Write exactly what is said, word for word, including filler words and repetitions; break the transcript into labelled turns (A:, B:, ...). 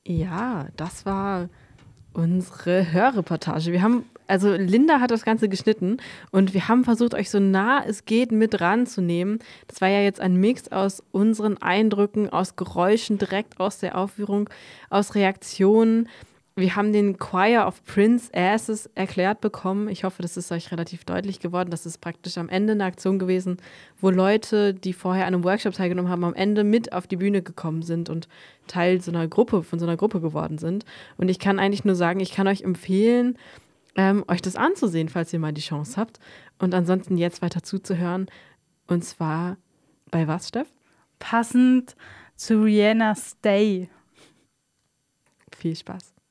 A: Ja, das war unsere Hörreportage. Wir haben, also Linda hat das Ganze geschnitten und wir haben versucht, euch so nah es geht mit ranzunehmen. Das war ja jetzt ein Mix aus unseren Eindrücken, aus Geräuschen direkt aus der Aufführung, aus Reaktionen. Wir haben den Choir of Prince Asses erklärt bekommen. Ich hoffe, das ist euch relativ deutlich geworden. Das ist praktisch am Ende eine Aktion gewesen, wo Leute, die vorher an einem Workshop teilgenommen haben, am Ende mit auf die Bühne gekommen sind und Teil so einer Gruppe, von so einer Gruppe geworden sind. Und ich kann eigentlich nur sagen, ich kann euch empfehlen, ähm, euch das anzusehen, falls ihr mal die Chance habt. Und ansonsten jetzt weiter zuzuhören. Und zwar bei was, Steff?
B: Passend zu Rihanna Stay.
A: Viel Spaß.